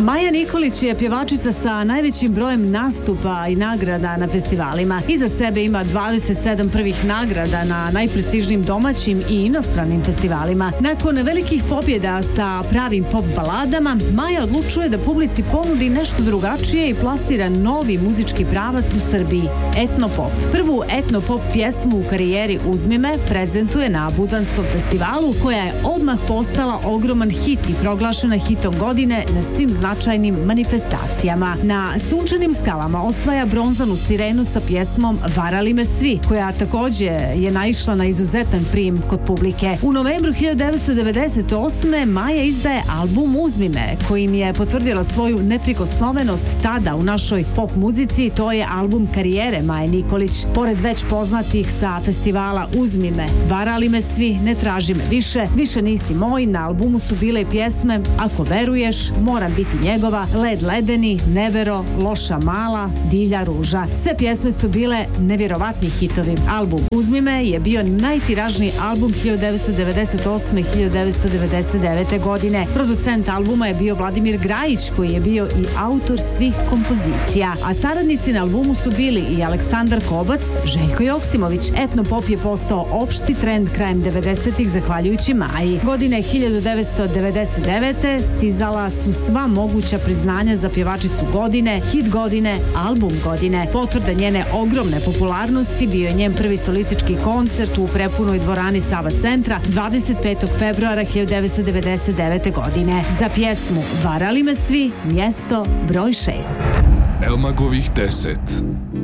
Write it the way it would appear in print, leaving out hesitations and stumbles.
Maja Nikolić je pjevačica sa najvećim brojem nastupa i nagrada na festivalima. Iza sebe ima 27 prvih nagrada na najprestižnijim domaćim i inostranim festivalima. Nakon velikih pobjeda sa pravim pop baladama, Maja odlučuje da publici ponudi nešto drugačije i plasira novi muzički pravac u Srbiji, etnopop. Prvu etnopop pjesmu u karijeri Uzmi me prezentuje na Budanskom festivalu, koja je odmah postala ogroman hit i proglašena hitom godine na svim značajnim manifestacijama. Na Sunčanim skalama osvaja bronzanu sirenu sa pjesmom Varali me svi, koja također je naišla na izuzetan prijem kod publike. U novembru 1998. Maja izdaje album Uzmi me, kojim je potvrdila svoju neprikosnovenost tada u našoj pop muzici. To je album karijere Maje Nikolić. Pored već poznatih sa festivala Uzmi me, Varali me svi, Ne traži me više, Više nisi moj, na albumu su bile i pjesme Ako veruješ, Moram biti njegova, Led ledeni, Nevero, Loša mala, Divlja ruža. Sve pjesme su bile nevjerovatni hitovi. Album Uzmi me je bio najtiražniji album 1998. i 1999. godine. Producent albuma je bio Vladimir Grajić, koji je bio i autor svih kompozicija. A saradnici na albumu su bili i Aleksandar Kobac, Željko Joksimović. Etnopop je postao opšti trend krajem 90-ih zahvaljujući Maji. Godine 1999. stizala su sva moguća priznanja za pjevačicu godine, hit godine, album godine. Potvrda njene ogromne popularnosti bio je njen prvi solistički koncert u prepunoj dvorani Sava centra 25. februara 1999. godine. Za pjesmu Varali me svi, mjesto broj 6. Elmagovih 10.